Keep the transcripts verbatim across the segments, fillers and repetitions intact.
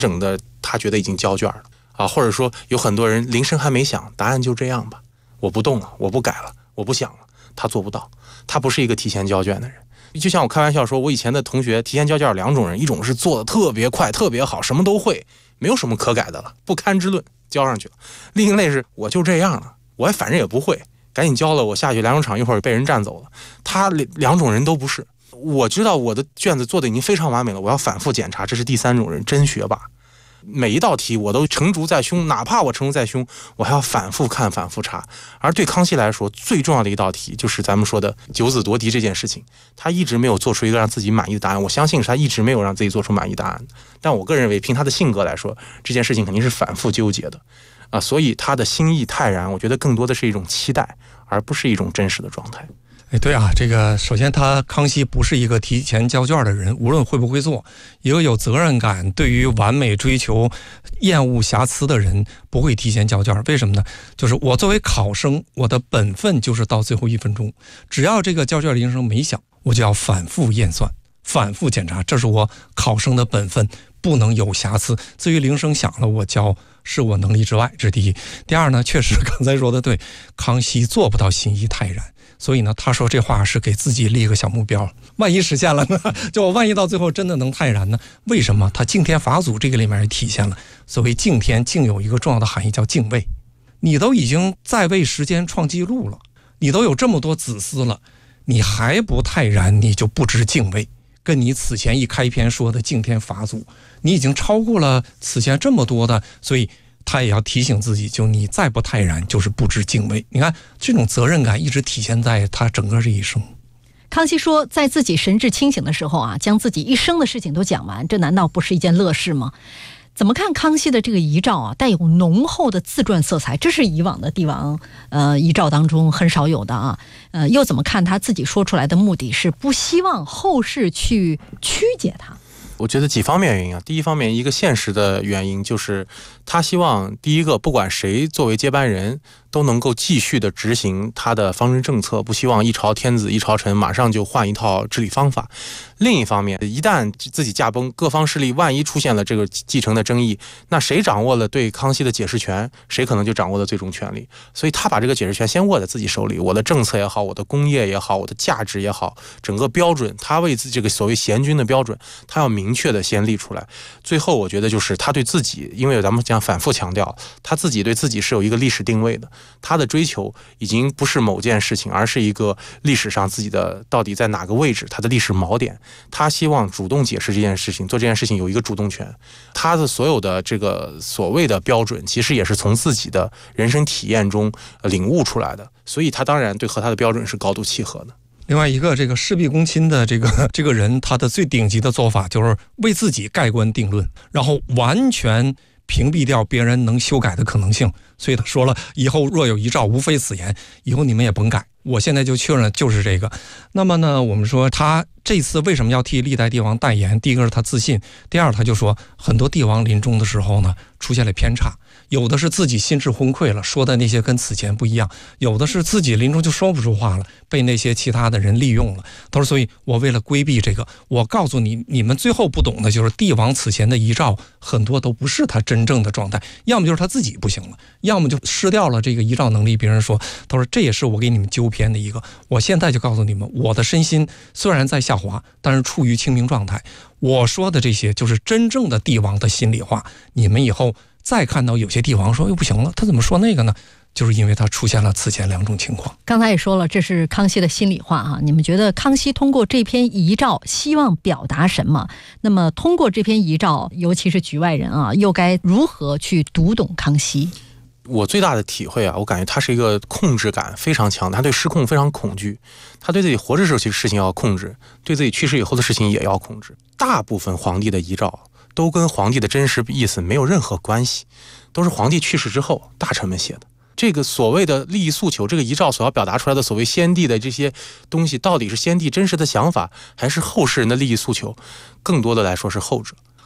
整的他觉得已经交卷了啊，或者说有很多人铃声还没响，答案就这样吧，我不动了，我不改了，我不想了，他做不到，他不是一个提前交卷的人。就像我开玩笑说，我以前的同学提前交卷有两种人，一种是做的特别快特别好，什么都会，没有什么可改的了，不堪之论交上去了；另一类是我就这样了，我反正也不会，赶紧交了，我下去两种场一会儿被人占走了。他两种人都不是，我知道我的卷子做的已经非常完美了，我要反复检查，这是第三种人，真学霸。每一道题我都成竹在胸，哪怕我成竹在胸，我还要反复看反复查。而对康熙来说，最重要的一道题就是咱们说的九子夺嫡这件事情，他一直没有做出一个让自己满意的答案，我相信是他一直没有让自己做出满意答案。但我个人认为凭他的性格来说，这件事情肯定是反复纠结的啊，所以他的心意泰然，我觉得更多的是一种期待，而不是一种真实的状态。 哎，对啊，这个首先他康熙不是一个提前交卷的人，无论会不会做，一个有责任感、对于完美追求、厌恶瑕疵的人不会提前交卷。为什么呢？就是我作为考生，我的本分就是到最后一分钟，只要这个交卷铃声没响，我就要反复验算、反复检查，这是我考生的本分，不能有瑕疵。至于铃声响了，我交是我能力之外，这是第一。第二呢，确实刚才说的对，康熙做不到心意泰然。所以呢，他说这话是给自己立一个小目标，万一实现了呢？就我万一到最后真的能泰然呢？为什么？他敬天法祖这个里面也体现了，所谓敬天，敬有一个重要的含义叫敬畏。你都已经在位时间创纪录了，你都有这么多子嗣了，你还不泰然，你就不知敬畏。跟你此前一开篇说的敬天法祖，你已经超过了此前这么多的，所以他也要提醒自己，就你再不泰然，就是不知敬畏。你看这种责任感一直体现在他整个这一生。 康熙说，在自己神志清醒的时候啊，将自己一生的事情都讲完，这难道不是一件乐事吗？怎么看康熙的这个遗诏啊，带有浓厚的自传色彩，这是以往的帝王呃遗诏当中很少有的啊。呃，又怎么看他自己说出来的目的是不希望后世去曲解他？ 我觉得几方面原因啊，第一方面，一个现实的原因就是他希望第一个，不管谁作为接班人，都能够继续的执行他的方针政策，不希望一朝天子一朝臣马上就换一套治理方法。另一方面，一旦自己驾崩，各方势力万一出现了这个继承的争议，那谁掌握了对康熙的解释权，谁可能就掌握了最终权力。所以他把这个解释权先握在自己手里，我的政策也好，我的工业也好，我的价值也好，整个标准，他为自己这个所谓贤君的标准，他要明确的先立出来。最后我觉得就是他对自己，因为咱们讲反复强调，他自己对自己是有一个历史定位的，他的追求已经不是某件事情，而是一个历史上自己的到底在哪个位置，他的历史锚点。他希望主动解释这件事情，做这件事情有一个主动权。他的所有的这个所谓的标准，其实也是从自己的人生体验中领悟出来的，所以他当然对和他的标准是高度契合的。 另外一个，这个事必躬亲的这个这个人，他的最顶级的做法就是为自己盖棺定论，然后完全屏蔽掉别人能修改的可能性。所以他说了，以后若有遗诏，无非此言，以后你们也甭改，我现在就确认就是这个。那么呢，我们说他这次为什么要替历代帝王代言？第一个是他自信，第二他就说很多帝王临终的时候呢出现了偏差，有的是自己心智昏聩了，说的那些跟此前不一样，有的是自己临终就说不出话了，被那些其他的人利用了。他说，所以我为了规避这个，我告诉你，你们最后不懂的就是帝王此前的遗诏很多都不是他真正的状态，要么就是他自己不行了，要么就失掉了这个遗诏能力。别人说，他说这也是我给你们纠偏的一个。我现在就告诉你们，我的身心虽然在下滑，但是处于清明状态。我说的这些就是真正的帝王的心里话。你们以后再看到有些帝王说又不行了，他怎么说那个呢？就是因为他出现了此前两种情况。 刚才也说了，这是康熙的心里话啊。你们觉得康熙通过这篇遗诏希望表达什么？那么通过这篇遗诏，尤其是局外人啊，又该如何去读懂康熙？ 我最大的体会啊，我感觉他是一个控制感非常强，他对失控非常恐惧，他对自己活着时候其实事情要控制，对自己去世以后的事情也要控制。大部分皇帝的遗诏都跟皇帝的真实意思没有任何关系，都是皇帝去世之后大臣们写的。这个所谓的利益诉求，这个遗诏所要表达出来的所谓先帝的这些东西，到底是先帝真实的想法，还是后世人的利益诉求？更多的来说是后者。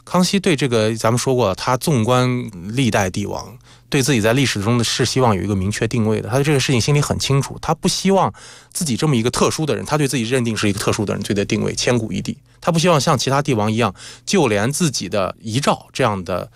康熙对这个咱们说过，他纵观历代帝王，对自己在历史中的是希望有一个明确定位的。他对这个事情心里很清楚，他不希望自己这么一个特殊的人，他对自己认定是一个特殊的人，对的定位千古一帝。他不希望像其他帝王一样，就连自己的遗诏这样的